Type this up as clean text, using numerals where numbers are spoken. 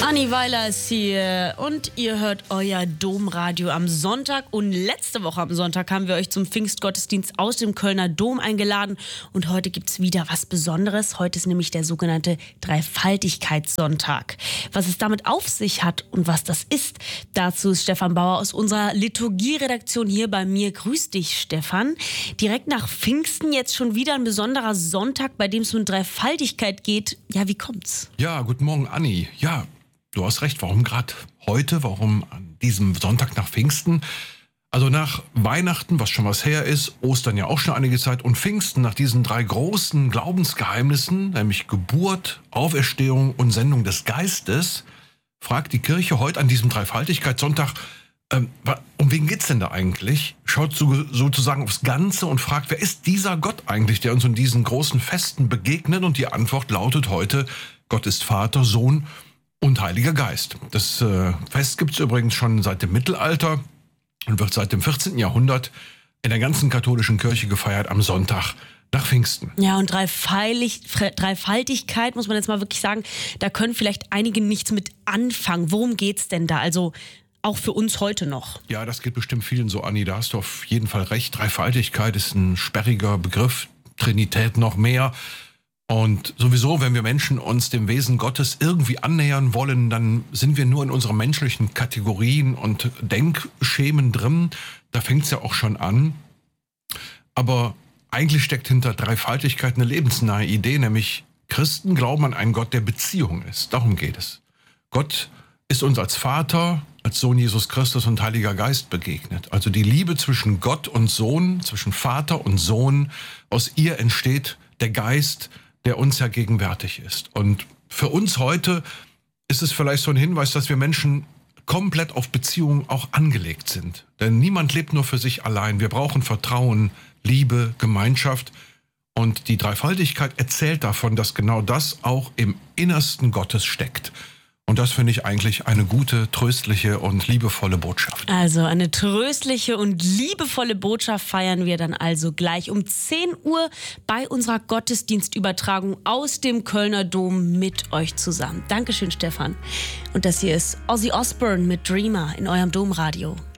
Anni Weiler ist hier und ihr hört euer Domradio am Sonntag. Und letzte Woche am Sonntag haben wir euch zum Pfingstgottesdienst aus dem Kölner Dom eingeladen. Und heute gibt's wieder was Besonderes. Heute ist nämlich der sogenannte Dreifaltigkeitssonntag. Was es damit auf sich hat und was das ist, dazu ist Stefan Bauer aus unserer Liturgieredaktion hier bei mir. Grüß dich, Stefan. Direkt nach Pfingsten jetzt schon wieder ein besonderer Sonntag, bei dem es um Dreifaltigkeit geht. Ja, wie kommt's? Ja, guten Morgen, Anni. Ja, du hast recht. Warum gerade heute? Warum an diesem Sonntag nach Pfingsten? Also nach Weihnachten, was schon was her ist, Ostern ja auch schon einige Zeit und Pfingsten, nach diesen drei großen Glaubensgeheimnissen, nämlich Geburt, Auferstehung und Sendung des Geistes, fragt die Kirche heute an diesem Dreifaltigkeitssonntag, um wen geht's denn da eigentlich? Schaut sozusagen aufs Ganze und fragt, wer ist dieser Gott eigentlich, der uns in diesen großen Festen begegnet? Und die Antwort lautet heute, Gott ist Vater, Sohn und Heiliger Geist. Das Fest gibt es übrigens schon seit dem Mittelalter und wird seit dem 14. Jahrhundert in der ganzen katholischen Kirche gefeiert am Sonntag nach Pfingsten. Ja, und Dreifaltigkeit, muss man jetzt mal wirklich sagen, da können vielleicht einige nichts mit anfangen. Worum geht's denn da? Also auch für uns heute noch. Ja, das geht bestimmt vielen so, Anni, da hast du auf jeden Fall recht. Dreifaltigkeit ist ein sperriger Begriff, Trinität noch mehr. Und sowieso, wenn wir Menschen uns dem Wesen Gottes irgendwie annähern wollen, dann sind wir nur in unseren menschlichen Kategorien und Denkschemen drin. Da fängt es ja auch schon an. Aber eigentlich steckt hinter Dreifaltigkeit eine lebensnahe Idee, nämlich Christen glauben an einen Gott, der Beziehung ist. Darum geht es. Gott ist uns als Vater, als Sohn Jesus Christus und Heiliger Geist begegnet. Also die Liebe zwischen Gott und Sohn, zwischen Vater und Sohn, aus ihr entsteht der Geist, der uns ja gegenwärtig ist. Und für uns heute ist es vielleicht so ein Hinweis, dass wir Menschen komplett auf Beziehungen auch angelegt sind. Denn niemand lebt nur für sich allein. Wir brauchen Vertrauen, Liebe, Gemeinschaft. Und die Dreifaltigkeit erzählt davon, dass genau das auch im Innersten Gottes steckt. Und das finde ich eigentlich eine gute, tröstliche und liebevolle Botschaft. Also eine tröstliche und liebevolle Botschaft feiern wir dann also gleich um 10 Uhr bei unserer Gottesdienstübertragung aus dem Kölner Dom mit euch zusammen. Dankeschön, Stefan. Und das hier ist Ozzy Osbourne mit Dreamer in eurem Domradio.